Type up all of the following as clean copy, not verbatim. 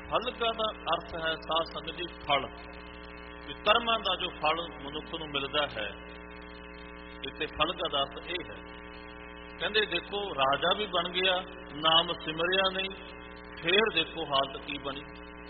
ਫਲਗਾ ਦਾ ਅਰਥ ਹੈ ਸਾਧ ਸੰਗਤ ਜੀ ਫਲ, ਵੀ ਕਰਮਾਂ ਦਾ ਜੋ ਫਲ ਮਨੁੱਖ ਨੂੰ ਮਿਲਦਾ ਹੈ। ਇੱਥੇ ਫਲਗਾ ਦਾ ਅਰਥ ਇਹ ਹੈ, ਕਹਿੰਦੇ ਦੇਖੋ ਰਾਜਾ ਵੀ ਬਣ ਗਿਆ, ਨਾਮ ਸਿਮਰਿਆ ਨਹੀਂ, ਫੇਰ ਦੇਖੋ ਹਾਲਤ ਕੀ ਬਣੀ।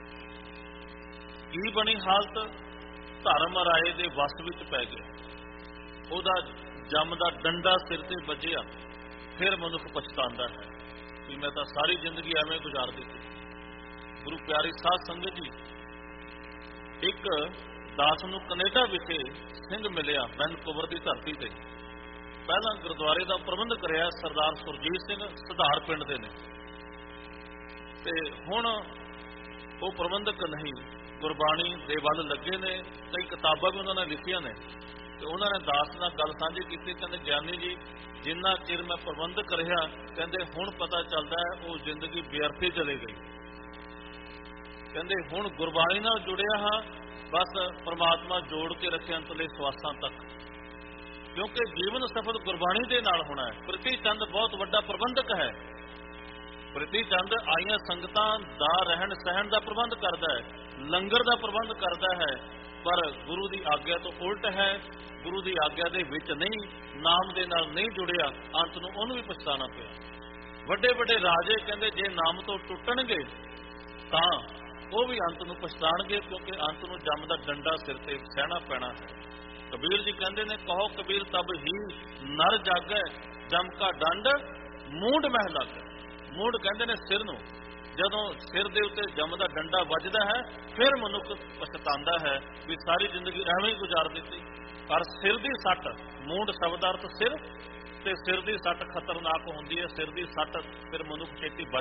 ਕੀ ਬਣੀ ਹਾਲਤ? ਧਰਮ ਰਾਏ ਦੇ ਵਸ ਵਿੱਚ ਪੈ ਗਿਆ, ਉਹਦਾ ਜਮ ਦਾ ਡੰਡਾ ਸਿਰ ਤੇ ਵੱਜਿਆ। ਫਿਰ ਮਨੁੱਖ ਪਛਤਾਉਂਦਾ ਹੈ ਵੀ ਮੈਂ ਤਾਂ ਸਾਰੀ ਜ਼ਿੰਦਗੀ ਐਵੇਂ ਗੁਜ਼ਾਰ ਦਿੱਤੀ। ਗੁਰੂ ਪਿਆਰੀ ਸਾਧ ਸੰਗਤ ਜੀ, ਇੱਕ ਦਾਸ ਨੂੰ ਕੈਨੇਡਾ ਵਿਖੇ ਸਿੰਘ ਮਿਲਿਆ, ਵੈਨਕੂਵਰ ਦੀ ਧਰਤੀ ਤੇ। ਪਹਿਲਾਂ ਗੁਰਦੁਆਰੇ ਦਾ ਪ੍ਰਬੰਧ ਕਰਿਆ ਸਰਦਾਰ ਸੁਰਜੀਤ ਸਿੰਘ ਸੁਧਾਰ ਪਿੰਡ ਦੇ ਨੇ, ਤੇ ਹੁਣ ਉਹ ਪ੍ਰਬੰਧਕ ਨਹੀਂ, ਗੁਰਬਾਣੀ ਦੇ ਵੱਲ ਲੱਗੇ ਨੇ। ਕਈ ਕਿਤਾਬਾਂ ਵੀ ਉਹਨਾਂ ਨੇ ਲਿਖੀਆਂ ਨੇ, ਤੇ ਉਹਨਾਂ ਨੇ ਦਾਸ ਨਾਲ ਗੱਲ ਸਾਂਝੀ ਕੀਤੀ। ਕਹਿੰਦੇ ਗਿਆਨੀ ਜੀ, ਜਿੰਨਾ ਚਿਰ ਮੈਂ ਪ੍ਰਬੰਧਕ ਰਿਹਾ, ਕਹਿੰਦੇ ਹੁਣ ਪਤਾ ਚੱਲਦਾ ਹੈ ਉਹ ਜ਼ਿੰਦਗੀ ਵਿਅਰਥੇ ਚਲੇ ਗਈ। ਕਹਿੰਦੇ ਹੁਣ ਗੁਰਬਾਣੀ ਨਾਲ ਜੁੜਿਆ ਹਾਂ, ਬਸ ਪ੍ਰਮਾਤਮਾ ਜੋੜ ਕੇ ਰੱਖੇ ਅੰਤਲੇ ਸਵਾਸਾਂ ਤੱਕ, ਕਿਉਂਕਿ ਜੀਵਨ ਸਫਲ ਗੁਰਬਾਣੀ ਦੇ ਨਾਲ ਹੋਣਾ ਹੈ। ਪ੍ਰਿਥੀ ਚੰਦ ਬਹੁਤ ਵੱਡਾ ਪ੍ਰਬੰਧਕ ਹੈ। ਪ੍ਰਿਥੀ ਚੰਦ ਆਈਆਂ ਸੰਗਤਾਂ ਦਾ ਰਹਿਣ ਸਹਿਣ ਦਾ ਪ੍ਰਬੰਧ ਕਰਦਾ ਹੈ, ਲੰਗਰ ਦਾ ਪ੍ਰਬੰਧ ਕਰਦਾ ਹੈ, ਪਰ ਗੁਰੂ ਦੀ ਆਗਿਆ ਤੋਂ ਉਲਟ ਹੈ। ਗੁਰੂ ਦੀ ਆਗਿਆ ਦੇ ਵਿੱਚ ਨਹੀਂ, ਨਾਮ ਦੇ ਨਾਲ ਨਹੀਂ ਜੁੜਿਆ, ਅੰਤ ਨੂੰ ਉਹਨੂੰ ਵੀ ਪਛਤਾਣਾ ਪਿਆ। ਵੱਡੇ ਵੱਡੇ ਰਾਜੇ ਕਹਿੰਦੇ ਜੇ ਨਾਮ ਤੋਂ ਟੁੱਟਣਗੇ ਤਾਂ ਉਹ ਵੀ ਅੰਤ ਨੂੰ ਪਛਤਾਣਗੇ, ਕਿਉਂਕਿ ਅੰਤ ਨੂੰ ਜਮ ਦਾ ਡੰਡਾ ਸਿਰ ਤੇ ਸਹਿਣਾ ਪੈਣਾ ਹੈ। ਕਬੀਰ ਜੀ ਕਹਿੰਦੇ ਨੇ, ਕਹੋ ਕਬੀਰ ਤਬ ਹੀ ਨਰ ਜਾਗੈ, ਜਮ ਕਾ ਡੰਡ ਮੂੰਡ ਮਹਿ ਲਾਗੈ। ਮੂੰਡ ਕਹਿੰਦੇ ਨੇ ਸਿਰ ਨੂੰ, ਜਦੋਂ ਸਿਰ ਦੇ ਉੱਤੇ ਜਮ ਦਾ ਡੰਡਾ ਵੱਜਦਾ ਹੈ, ਫਿਰ ਮਨੁੱਖ ਪਛਤਾਉਂਦਾ ਹੈ ਵੀ ਸਾਰੀ ਜ਼ਿੰਦਗੀ ਐਵੇਂ ਹੀ ਗੁਜ਼ਾਰ ਦਿੱਤੀ। ਪਰ ਸਿਰ ਦੀ ਸੱਟ, ਮੂੰਡ ਸ਼ਬਦ ਅਰਥ ਸਿਰ, ਤੇ ਸਿਰ ਦੀ ਸੱਟ ਖਤਰਨਾਕ ਹੁੰਦੀ ਹੈ। ਸਿਰ ਦੀ ਸੱਟ ਫਿਰ ਮਨੁੱਖ ਛੇਤੀ